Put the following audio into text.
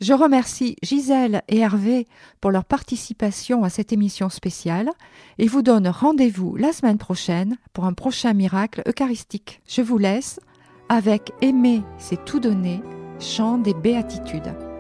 Je remercie Gisèle et Hervé pour leur participation à cette émission spéciale et vous donne rendez-vous la semaine prochaine pour un prochain miracle eucharistique. Je vous laisse avec Aimer, c'est tout donner, chant des béatitudes.